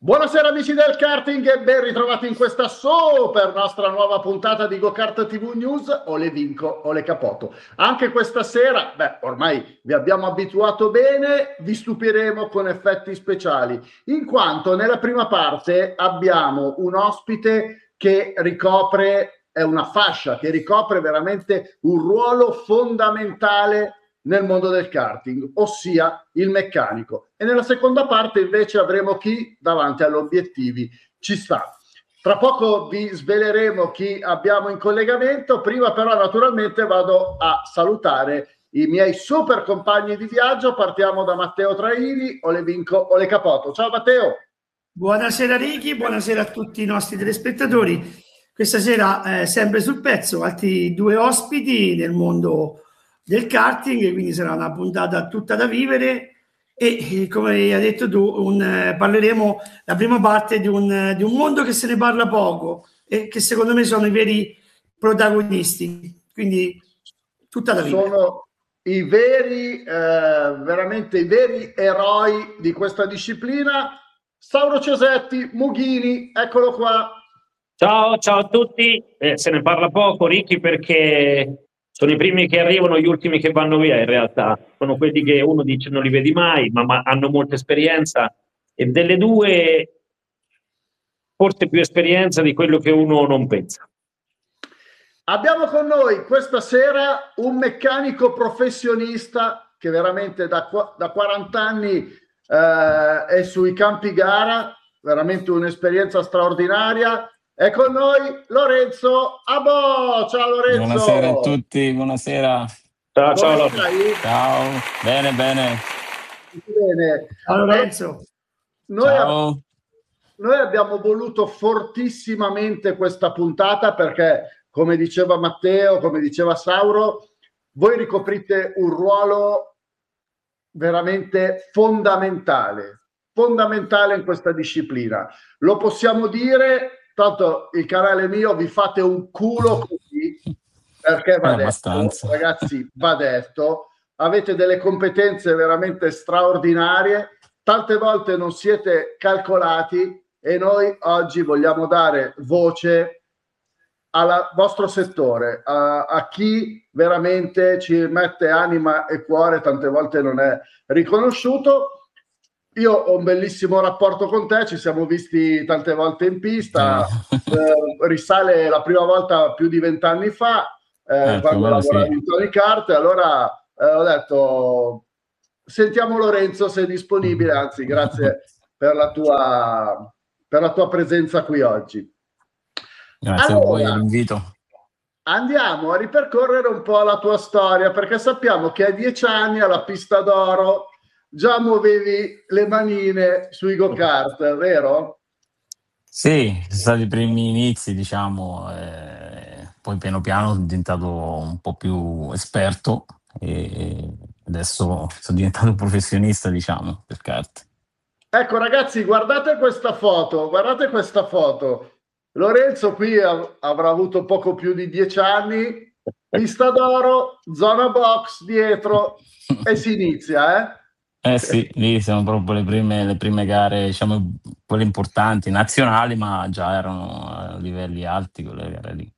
Buonasera amici del karting e ben ritrovati in questa super nostra nuova puntata di GoKart TV News. O le vinco o le capoto. Anche questa sera, ormai vi abbiamo abituato bene, vi stupiremo con effetti speciali, in quanto nella prima parte abbiamo un ospite che è una fascia che ricopre veramente un ruolo fondamentale nel mondo del karting, ossia il meccanico. E nella seconda parte invece avremo chi davanti agli obiettivi ci sta. Tra poco vi sveleremo chi abbiamo in collegamento. Prima però naturalmente vado a salutare i miei super compagni di viaggio. Partiamo da Matteo Traini, o le vinco o le capoto. Ciao Matteo. Buonasera Ricky, buonasera a tutti i nostri telespettatori. Questa sera sempre sul pezzo, altri due ospiti nel mondo del karting, quindi sarà una puntata tutta da vivere e come hai detto tu parleremo la prima parte di un mondo che se ne parla poco e che secondo me sono i veri protagonisti, quindi tutta da vivere. Sono i veri, veramente i veri eroi di questa disciplina. Sauro Cesetti, Mughini, eccolo qua. Ciao a tutti, se ne parla poco Ricky perché sono i primi che arrivano, gli ultimi che vanno via in realtà, sono quelli che uno dice non li vedi mai, ma hanno molta esperienza e delle due forse più esperienza di quello che uno non pensa. Abbiamo con noi questa sera un meccanico professionista che veramente da 40 anni è sui campi gara, veramente un'esperienza straordinaria. È con noi Lorenzo Abbo. Ciao Lorenzo. Buonasera a tutti, buonasera. Ciao Lorenzo. Ciao, bene. Ciao Lorenzo. Noi abbiamo voluto fortissimamente questa puntata perché, come diceva Matteo, come diceva Sauro, voi ricoprite un ruolo veramente fondamentale in questa disciplina. Lo possiamo dire. Tanto il canale mio, vi fate un culo così perché va detto, ragazzi, va detto, avete delle competenze veramente straordinarie, tante volte non siete calcolati e noi oggi vogliamo dare voce al vostro settore, a chi veramente ci mette anima e cuore, tante volte non è riconosciuto. Io ho un bellissimo rapporto con te, ci siamo visti tante volte in pista, risale la prima volta più di 20 anni fa, quando lavoravi in Tony Kart, allora ho detto sentiamo Lorenzo se è disponibile, anzi grazie per la tua presenza qui oggi. Grazie allora, a voi dell'invito. Andiamo a ripercorrere un po' la tua storia, perché sappiamo che a 10 anni alla pista d'oro già muovevi le manine sui go-kart, vero? Sì, sono stati i primi inizi, diciamo, poi piano piano sono diventato un po' più esperto e adesso sono diventato un professionista, diciamo, del kart. Ecco ragazzi, guardate questa foto. Lorenzo qui avrà avuto poco più di 10 anni, pista d'oro, zona box dietro e si inizia, sì, lì sono proprio le prime gare, diciamo, quelle importanti, nazionali, ma già erano a livelli alti quelle gare lì.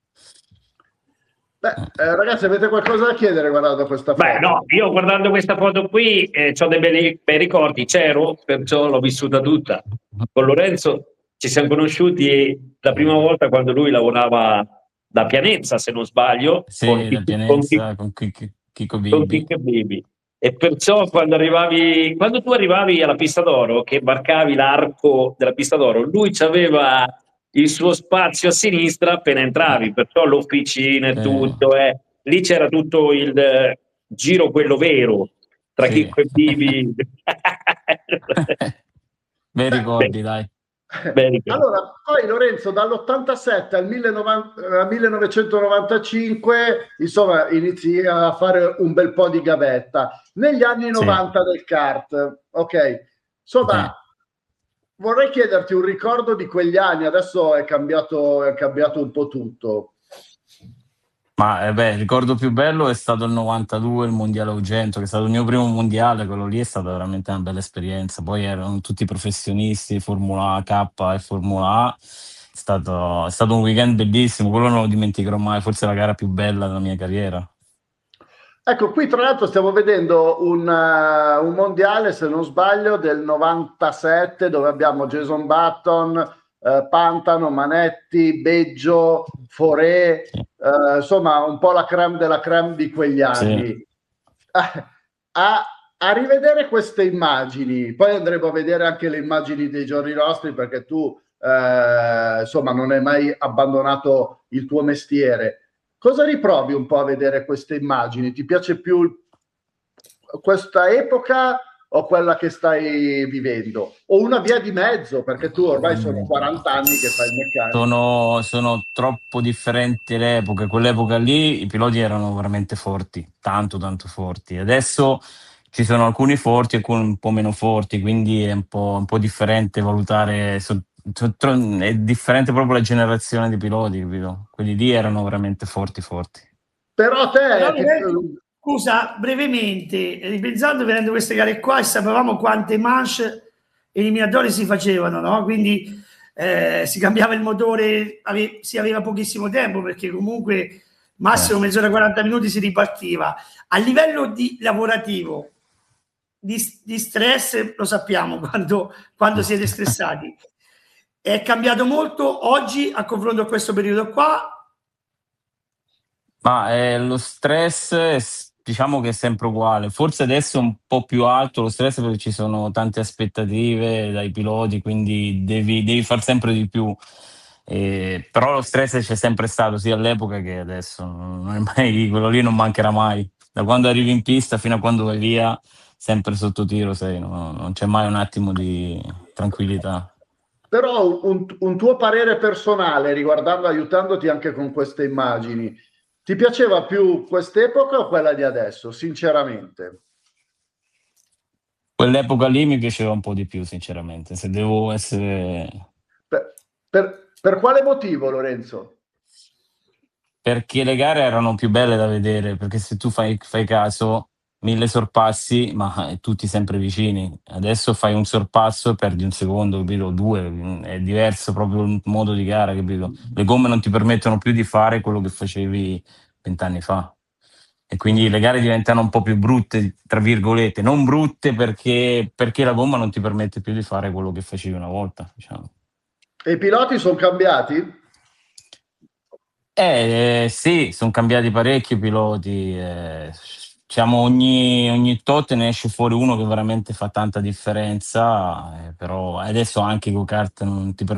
Ragazzi, avete qualcosa da chiedere guardando questa foto? No, io guardando questa foto qui ho dei bei ricordi, c'ero, perciò l'ho vissuta tutta. Con Lorenzo ci siamo conosciuti la prima volta quando lui lavorava da Pianezza, se non sbaglio, sì, da Pianezza, con Chico Bibi. E perciò quando tu arrivavi alla pista d'oro, che varcavi l'arco della pista d'oro, lui aveva il suo spazio a sinistra appena entravi, perciò l'officina e tutto, lì c'era tutto il giro quello vero tra Chicco e Bibi. Bei ricordi, dai. Allora, poi Lorenzo dall'87 al 1995 insomma inizi a fare un bel po' di gavetta negli anni 90 del kart, ok? Insomma, vorrei chiederti un ricordo di quegli anni. Adesso è cambiato un po' tutto. Ma il ricordo più bello è stato il 92, il mondiale Ugento, che è stato il mio primo mondiale. Quello lì è stata veramente una bella esperienza. Poi erano tutti professionisti, Formula K e Formula A. È stato un weekend bellissimo, quello non lo dimenticherò mai, forse la gara più bella della mia carriera. Ecco, qui tra l'altro stiamo vedendo un mondiale, se non sbaglio, del 97, dove abbiamo Jason Button, Pantano, Manetti, Beggio, Foré, insomma un po' la crème della crème di quegli anni. Sì. A rivedere queste immagini, poi andremo a vedere anche le immagini dei giorni nostri, perché tu insomma non hai mai abbandonato il tuo mestiere. Cosa riprovi un po' a vedere queste immagini? Ti piace più questa epoca o quella che stai vivendo? O una via di mezzo, perché tu ormai sono 40 anni che fai il meccanico. Sono troppo differenti le epoche. Quell'epoca lì i piloti erano veramente forti, tanto tanto forti. Adesso ci sono alcuni forti e alcuni un po' meno forti, quindi è un po' differente valutare. È differente proprio la generazione di piloti, capito? Quelli lì erano veramente forti, forti. Però scusa, brevemente, ripensando, vedendo queste gare qua, e sapevamo quante manche eliminatorie si facevano, no? Quindi si cambiava il motore, si aveva pochissimo tempo, perché comunque massimo mezz'ora, 40 minuti si ripartiva. A livello lavorativo, di stress, lo sappiamo quando siete stressati. È cambiato molto oggi a confronto a questo periodo qua? Ma lo stress diciamo che è sempre uguale, forse adesso è un po' più alto lo stress perché ci sono tante aspettative dai piloti, quindi devi far sempre di più. Però lo stress c'è sempre stato sia all'epoca che adesso, non è mai, quello lì non mancherà mai. Da quando arrivi in pista fino a quando vai via, sempre sotto tiro sei, no? Non c'è mai un attimo di tranquillità. Però un tuo parere personale riguardando, aiutandoti anche con queste immagini, ti piaceva più quest'epoca o quella di adesso, sinceramente? Quell'epoca lì mi piaceva un po' di più, sinceramente, se devo essere. Per quale motivo, Lorenzo? Perché le gare erano più belle da vedere, perché se tu fai caso, 1000 sorpassi, ma tutti sempre vicini. Adesso fai un sorpasso e perdi un secondo, capito? Due, è diverso proprio il modo di gara, capito? Le gomme non ti permettono più di fare quello che facevi 20 anni fa. E quindi le gare diventano un po' più brutte, tra virgolette, non brutte perché la gomma non ti permette più di fare quello che facevi una volta, diciamo. E i piloti sono cambiati? Sì, sono cambiati parecchi piloti. Diciamo ogni tot ne esce fuori uno che veramente fa tanta differenza, però adesso anche i go-kart non ti permettono